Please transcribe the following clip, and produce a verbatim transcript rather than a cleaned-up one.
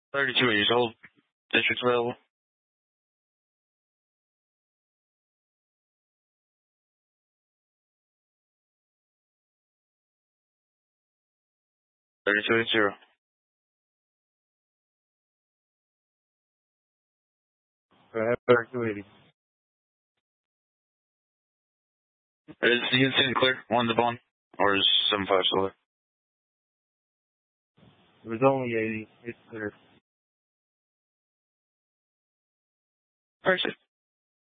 thirty-two years old. District's available. thirty-two eight zero. Go ahead, thirty-two eighty. Is the unit clear? One to one? Or is seven five still there? It was only eighty. It's clear. Alright,